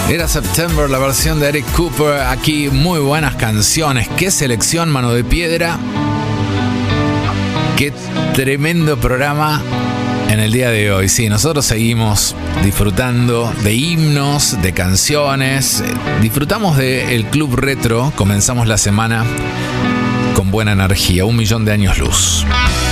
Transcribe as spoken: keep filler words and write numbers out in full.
Era September, la versión de Eric Cooper. Aquí muy buenas canciones. Qué selección, Mano de Piedra. Qué tremendo programa en el día de hoy. Sí, nosotros seguimos disfrutando de himnos, de canciones. Disfrutamos del Club Retro. Comenzamos la semana con buena energía. Un millón de años luz.